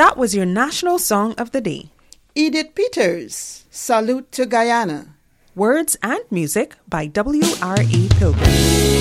That was your national song of the day. Edith Peters, Salute to Guyana. Words and music by W.R.A. Pilgrim.